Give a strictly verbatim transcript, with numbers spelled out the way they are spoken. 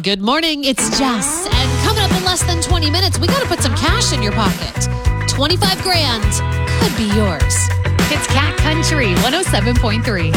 Good morning. It's Jess. And coming up in less than twenty minutes, we got to put some cash in your pocket. twenty-five grand could be yours. It's Cat Country one oh seven point three.